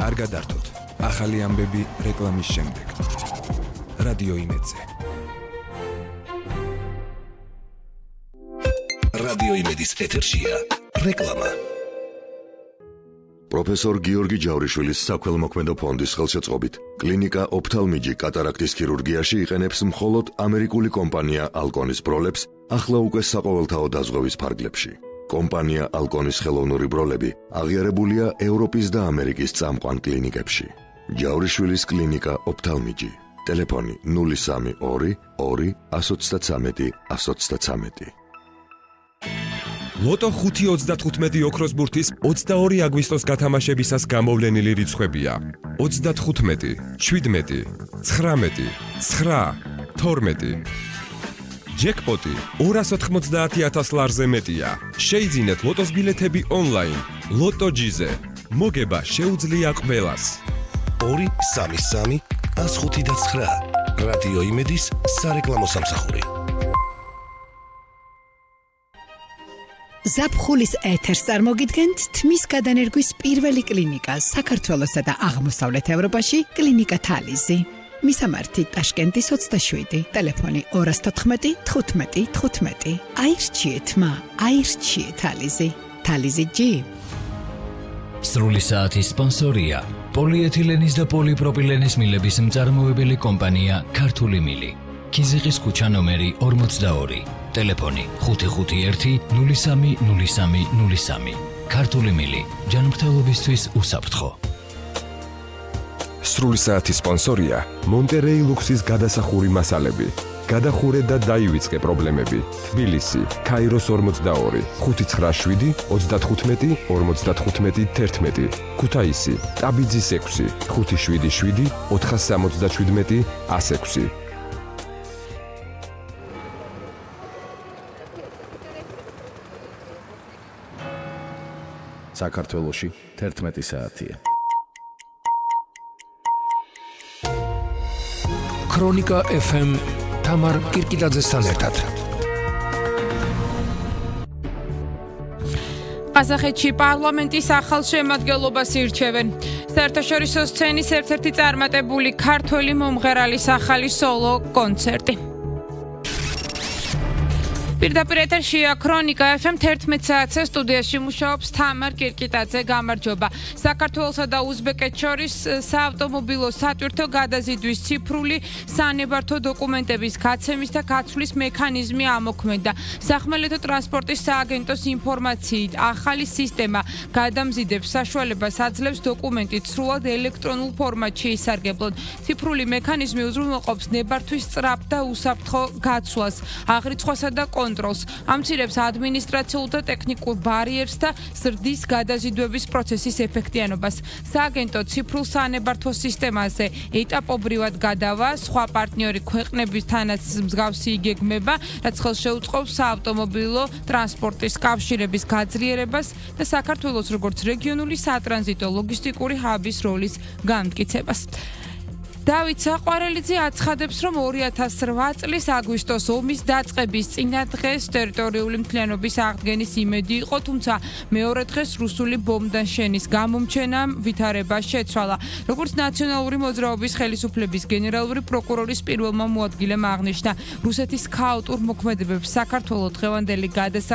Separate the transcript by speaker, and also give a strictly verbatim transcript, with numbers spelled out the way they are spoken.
Speaker 1: არ გადართოთ. ახალი ამბები რეკლამის შემდეგ. რადიო იმედზე.
Speaker 2: რადიო იმედის ეთერშია რეკლამა.
Speaker 3: პროფესორ გიორგი ჯავრიშვილის საქველმოქმედო ფონდის ხელშეწყობით კლინიკა ოფთალმიჯი კატარაქტის ქირურგიაში იყენებს მხოლოდ ამერიკული კომპანია ალკონის ბროლებს ახლა უკვე საყოველთაო დაზღვევის ფარგლებში. კომპანია ალკონის ხელოვნური ბროლები აღიარებულია ევროპის და ამერიკის წამყვან კლინიკებში. ჯავრიშვილის კლინიკა ოფთალმიჯი. ტელეფონი ნული სამი ორი ორი εκατო ოცდათვრამეტი εκατო ოცდათვრამეტი.
Speaker 4: ლოტო ხუთი ოცდათხუთმეტი ოქროს ბურთის ოცდაორი აგვისტოს გათამაშებისას გამოვლენილი რიცხვებია: ოცდათხუთმეტი, შვიდმეტი, ცხრამეტი, ცხრა, თორმეტი. ჯეკპოტი ორას ოთხმოცდაათი ათას ლარზე მეტია. შეიძინეთ ლოტოს ბილეთები ონლაინ. ლოტო ჯიზე. მოგება შეუძლია ყველას.
Speaker 2: ორი სამი სამი ას ხუთი და ცხრა. რადიო იმედის სარეკლამო სამსახური.
Speaker 5: ზაფხულის ეთერს წარმოგიდგენთ თმის გადანერგვის პირველი კლინიკა საქართველოსა და აღმოსავლეთ ევროპაში კლინიკა თალიზი. მისამართი ტაშკენტის ოცდაშვიდი, ტელეფონი ორას თოთხმეტი თხუთმეტი თხუთმეტი. აირჩიეთ მა, აირჩიეთ თალიზი. თალიზი ჯი.
Speaker 6: სრული საათის სპონსორია პოლიეთილენის და პოლიპროპილენის მილების მწარმოებელი კომპანია ქართული მილი. ქიზიყის ქუჩა ნომერი ორმოცდაორი. ტელეფონი ხუთი ხუთი ერთი ნული სამი ნული სამი ნული სამი. ქართული მილი ჯანმრთელობისთვის უსაფრთხო.
Speaker 4: სრული საათის სპონსორია მონტერეი ლუქსის გადასახური მასალები. გადახურე და დაივიწყე პრობლემები. თბილისი, ქაიროს ორმოცდაორი, ხუთი ცხრა შვიდი ოცდათხუთმეტი ორმოცდათხუთმეტი თერთმეტი. ქუთაისი, ტაბიძის ექვსი, ხუთი შვიდი შვიდი ოთხას სამოცდაშვიდმეტი ას ექვსი.
Speaker 7: საქართველოში თერთმეტი საათია.
Speaker 2: ქრონიკა ეფ ემ თამარ კირკილაძესთან ერთად.
Speaker 8: ყაზახეთში პარლამენტის ახალ შემადგენლობას ირჩევენ. საერთაშორისო სცენის ერთ-ერთი წარმატებული ქართველი მომღერალის ახალი სოლო კონცერტი. პირდაპირ ეთერშია ქრონიკა ეფ ემ თერთმეტ საათზე სტუდიაში მუშაობს თამარ კირკიტაძე. გამარჯობა. საქართველოსა და უზბეკეთს შორის საავტომობილო სატვირთო გადაზიდვის ციფრული სანებართო დოკუმენტების გაცემის და გაცვლის მექანიზმი ამოქმედა. სახმელეთო ტრანსპორტის სააგენტოს ინფორმაციით, ახალი სისტემა გადამზიდებს საშუალებას აძლევს დოკუმენტი სრულად ელექტრონულ ფორმატში ისარგებლონ. ციფრული მექანიზმი უზრუნველყოფს ნებართვის სწრაფ და უსაფრთხო გაცვლას, აღრიცხვასა და კონტროლს, ამცირებს ადმინისტრაციულ და ტექნიკურ ბარიერს და ზრდის გადაზიდვების პროცესის ეფექტიანობას. სააგენტო ციფრულ სანებართო სისტემაზე ეტაპობრივად გადავა, სხვა პარტნიორი ქვეყნებისთანაც მსგავსი იგეგმება, რაც ხელს შეუწყობს საავტომობილო ტრანსპორტის კავშირების გაძლიერებას და საქართველოს როგორც რეგიონული სატრანზიტო ლოგისტიკური ჰაბის როლის განმტკიცებას. დავით საყვარელიძე აცხადებს, რომ ორი ათას რვა წლის აგვისტოს ომის დაწყების წინა დღეს ტერიტორიული მთლიანობის აღდგენის იმედი იყო, თუმცა მეორე დღეს რუსული ბომბდანშენის გამომჩენამ ვითარება შეცვალა. როგორც ნაციონალური მოძრაობის ხელისუფლების გენერალური პროკურორის პირველმა მოადგილემ აღნიშნა, რუსეთის ქაოტურ მოქმედებებს საქართველოს დღევანდელი გადასახადი